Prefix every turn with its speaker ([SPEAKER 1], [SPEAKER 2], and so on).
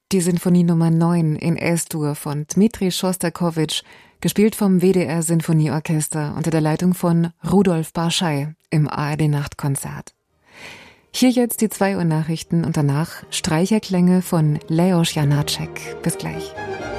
[SPEAKER 1] Die Sinfonie Nummer 9 in S-Dur von Dmitri Schostakowitsch, gespielt vom WDR Sinfonieorchester unter der Leitung von Rudolf Barschei im ARD-Nachtkonzert. Hier jetzt die 2 Uhr Nachrichten und danach Streicherklänge von Leos Janáček. Bis gleich.